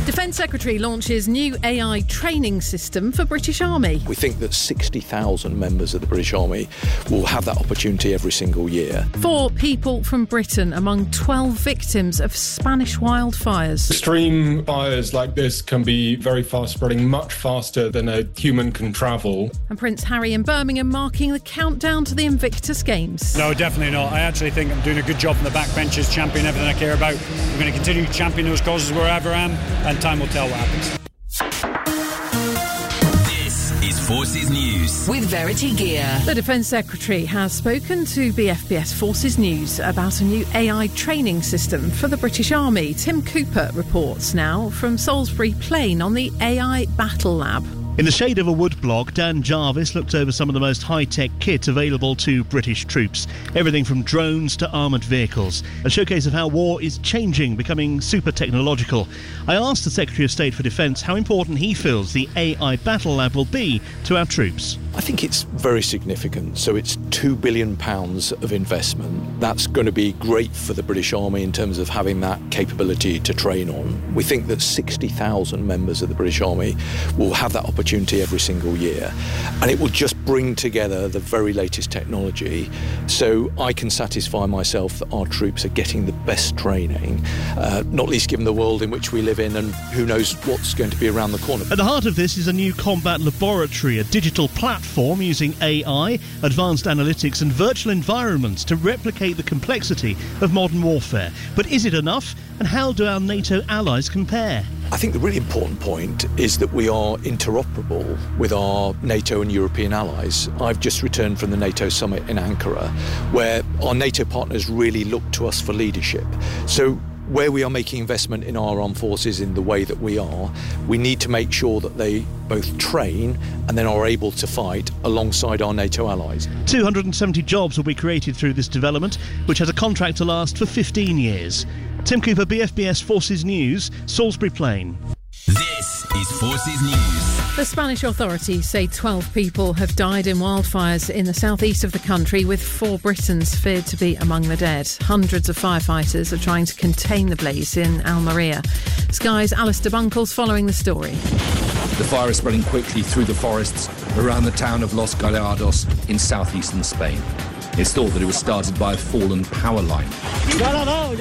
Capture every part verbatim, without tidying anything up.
Defence Secretary launches new A I training system for British Army. We think that sixty thousand members of the British Army will have that opportunity every single year. Four people from Britain among twelve victims of Spanish wildfires. Extreme fires like this can be very fast spreading, much faster than a human can travel. And Prince Harry in Birmingham marking the countdown to the Invictus Games. No, definitely not. I actually think I'm doing a good job from the backbenches, championing everything I care about. I'm going to continue to champion those causes wherever I am, and time will tell what happens. This is Forces News with Verity Gear. The Defence Secretary has spoken to B F B S Forces News about a new A I training system for the British Army. Tim Cooper reports now from Salisbury Plain on the A I Battle Lab. In the shade of a woodblock, Dan Jarvis looked over some of the most high-tech kit available to British troops. Everything from drones to armoured vehicles. A showcase of how war is changing, becoming super technological. I asked the Secretary of State for Defence how important he feels the A I Battle Lab will be to our troops. I think it's very significant. So it's two billion pounds of investment. That's going to be great for the British Army in terms of having that capability to train on. We think that sixty thousand members of the British Army will have that opportunity every single year. And it will just bring together the very latest technology so I can satisfy myself that our troops are getting the best training, uh, not least given the world in which we live in and who knows what's going to be around the corner. At the heart of this is a new combat laboratory, a digital platform using A I, advanced analytics and virtual environments to replicate the complexity of modern warfare. But is it enough? And how do our NATO allies compare? I think the really important point is that we are interoperable with our NATO and European allies. I've just returned from the NATO summit in Ankara, where our NATO partners really look to us for leadership. So where we are making investment in our armed forces in the way that we are, we need to make sure that they both train and then are able to fight alongside our NATO allies. two hundred seventy jobs will be created through this development, which has a contract to last for fifteen years. Tim Cooper, B F B S Forces News, Salisbury Plain. This is Forces News. The Spanish authorities say twelve people have died in wildfires in the southeast of the country, with four Britons feared to be among the dead. Hundreds of firefighters are trying to contain the blaze in Almeria. Sky's Alistair Bunkle's following the story. The fire is spreading quickly through the forests around the town of Los Gallardos in southeastern Spain. It's thought that it was started by a fallen power line. one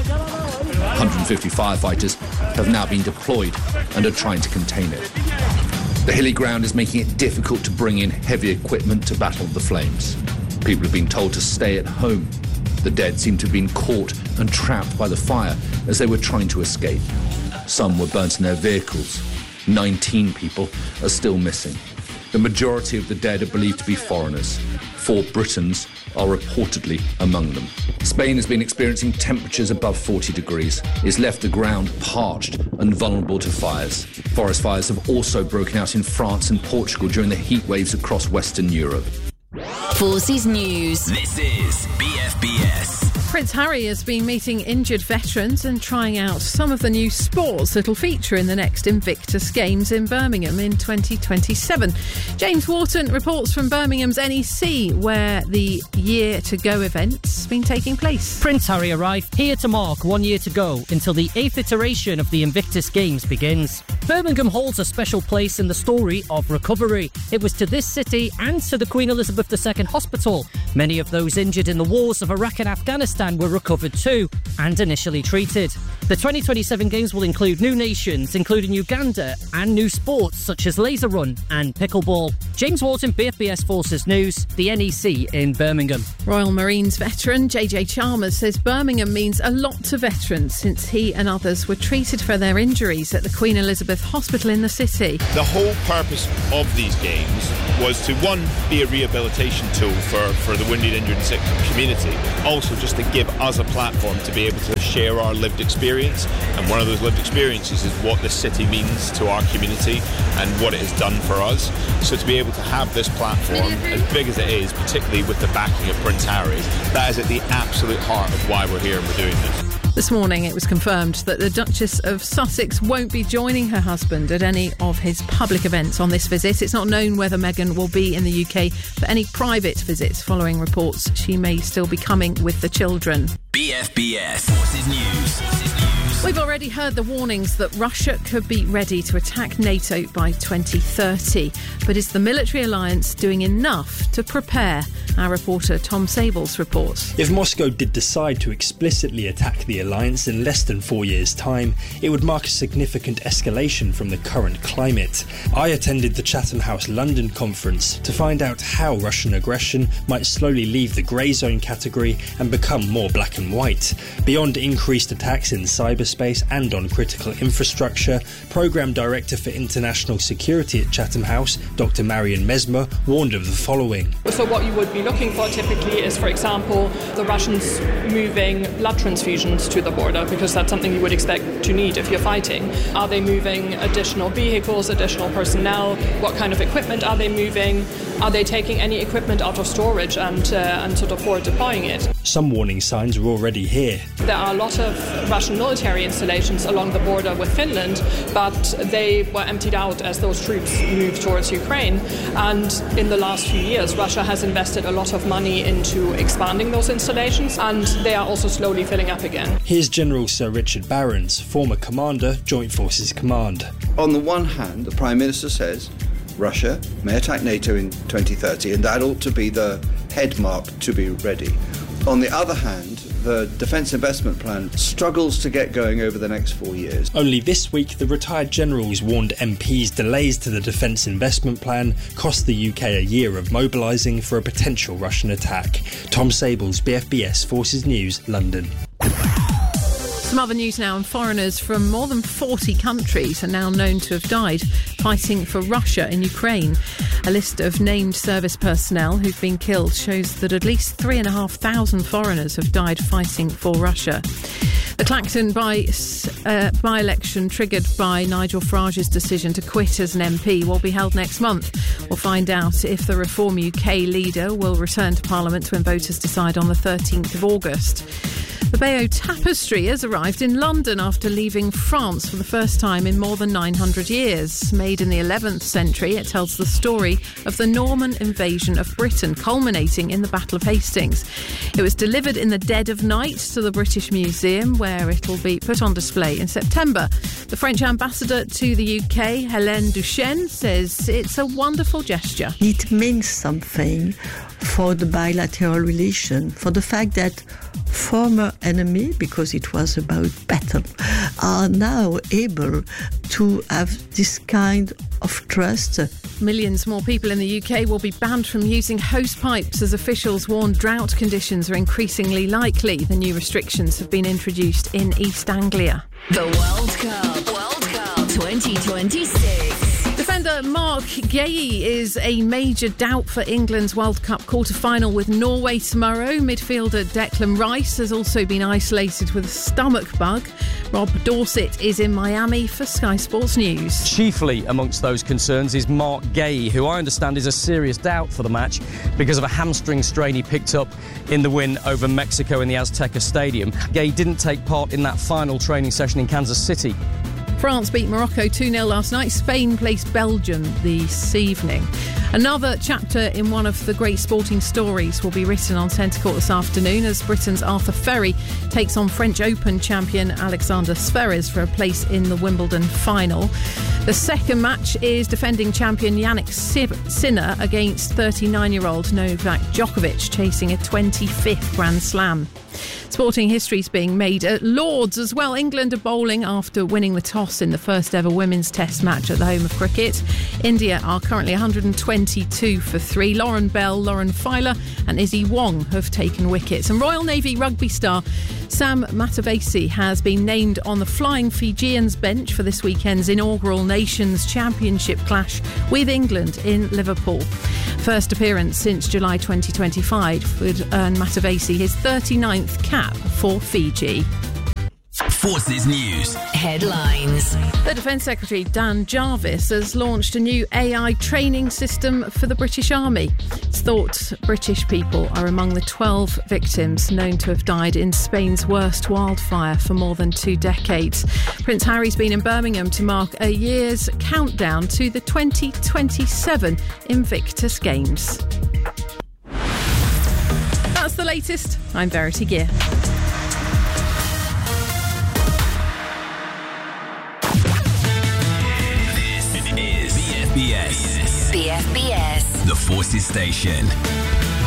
hundred fifty firefighters have now been deployed and are trying to contain it. The hilly ground is making it difficult to bring in heavy equipment to battle the flames. People have been told to stay at home. The dead seem to have been caught and trapped by the fire as they were trying to escape. Some were burnt in their vehicles. nineteen people are still missing. The majority of the dead are believed to be foreigners. Four Britons are reportedly among them. Spain has been experiencing temperatures above forty degrees. It's left the ground parched and vulnerable to fires. Forest fires have also broken out in France and Portugal during the heat waves across Western Europe. Forces News. This is B F B S. Prince Harry has been meeting injured veterans and trying out some of the new sports that'll feature in the next Invictus Games in Birmingham in twenty twenty-seven. James Wharton reports from Birmingham's N E C, where the Year to Go event's been taking place. Prince Harry arrived here to mark one year to go until the eighth iteration of the Invictus Games begins. Birmingham holds a special place in the story of recovery. It was to this city and to the Queen Elizabeth the Second Hospital. Many of those injured in the wars of Iraq and Afghanistan were recovered too and initially treated. The twenty twenty-seven Games will include new nations, including Uganda, and new sports such as laser run and pickleball. James Wharton, B F B S Forces News, the N E C in Birmingham. Royal Marines veteran J J Chalmers says Birmingham means a lot to veterans since he and others were treated for their injuries at the Queen Elizabeth Hospital in the city. The whole purpose of these games was to, one, be a rehabilitation tool for, for the wounded, injured and sick community, also just to give us a platform to be able to share our lived experience, and one of those lived experiences is what this city means to our community and what it has done for us. So to be able to have this platform, as big as it is, particularly with the backing of Prince Harry, that is at the absolute heart of why we're here and we're doing this. This morning it was confirmed that the Duchess of Sussex won't be joining her husband at any of his public events on this visit. It's not known whether Meghan will be in the U K for any private visits, following reports she may still be coming with the children. B F B S Forces News. Forces News. We've already heard the warnings that Russia could be ready to attack NATO by twenty thirty. But is the military alliance doing enough to prepare? Our reporter Tom Sables reports. If Moscow did decide to explicitly attack the alliance in less than four years' time, it would mark a significant escalation from the current climate. I attended the Chatham House London conference to find out how Russian aggression might slowly leave the grey zone category and become more black and white. Beyond increased attacks in cyberspace and on critical infrastructure, Programme Director for International Security at Chatham House, Doctor Marian Mesmer, warned of the following. So what you would be looking for typically is, for example, the Russians moving blood transfusions to the border, because that's something you would expect to need if you're fighting. Are they moving additional vehicles, additional personnel? What kind of equipment are they moving? Are they taking any equipment out of storage and, uh, and sort of forward deploying it? Some warning signs are already here. There are a lot of Russian military installations along the border with Finland, but they were emptied out as those troops moved towards Ukraine. And in the last few years, Russia has invested a lot of money into expanding those installations, and they are also slowly filling up again. Here's General Sir Richard Barrons, former commander, Joint Forces Command. On the one hand, the Prime Minister says Russia may attack NATO in twenty thirty, and that ought to be the head mark to be ready. On the other hand, the Defence Investment Plan struggles to get going over the next four years. Only this week, the retired generals warned M Ps delays to the Defence Investment Plan cost the U K a year of mobilising for a potential Russian attack. Tom Sables, B F B S Forces News, London. Some other news now, and foreigners from more than forty countries are now known to have died fighting for Russia in Ukraine. A list of named service personnel who've been killed shows that at least three and a half thousand foreigners have died fighting for Russia. The Clacton by, uh, by-election triggered by Nigel Farage's decision to quit as an M P will be held next month. We'll find out if the Reform U K leader will return to Parliament when voters decide on the thirteenth of August. The Bayeux Tapestry has arrived in London after leaving France for the first time in more than nine hundred years. Made in the eleventh century, it tells the story of the Norman invasion of Britain, culminating in the Battle of Hastings. It was delivered in the dead of night to the British Museum, where it'll be put on display in September. The French ambassador to the U K, Hélène Duchesne, says it's a wonderful gesture. It means something for the bilateral relation, for the fact that former enemy, because it was about battle, are now able to have this kind of trust. Millions more people in the U K will be banned from using hose pipes as officials warn drought conditions are increasingly likely. The new restrictions have been introduced in East Anglia. The World Cup, World Cup twenty twenty-six. Defender Marc Guéhi is a major doubt for England's World Cup quarter-final with Norway tomorrow. Midfielder Declan Rice has also been isolated with a stomach bug. Rob Dorset is in Miami for Sky Sports News. Chiefly amongst those concerns is Marc Guéhi, who I understand is a serious doubt for the match because of a hamstring strain he picked up in the win over Mexico in the Azteca Stadium. Guéhi didn't take part in that final training session in Kansas City. France beat Morocco two nil last night. Spain placed Belgium this evening. Another chapter in one of the great sporting stories will be written on Centre Court this afternoon as Britain's Arthur Ferry takes on French Open champion Alexander Zverev for a place in the Wimbledon final. The second match is defending champion Yannick Sinner against thirty-nine-year-old Novak Djokovic, chasing a twenty-fifth Grand Slam. Sporting history's being made at Lords as well. England are bowling after winning the toss in the first ever women's test match at the home of cricket. India are currently one hundred twenty-two for three. Lauren Bell, Lauren Filer and Izzy Wong have taken wickets. And Royal Navy rugby star Sam Matavesi has been named on the Flying Fijians bench for this weekend's inaugural Nations Championship clash with England in Liverpool. First appearance since July twenty twenty-five would earn Matavesi his thirty-ninth cap for Fiji. Forces News. Headlines. The Defence Secretary Dan Jarvis has launched a new A I training system for the British Army. It's thought British people are among the twelve victims known to have died in Spain's worst wildfire for more than two decades. Prince Harry's been in Birmingham to mark a year's countdown to the twenty twenty-seven Invictus Games. That's the latest. I'm Verity Gear. F B S. B F B S. The Forces Station.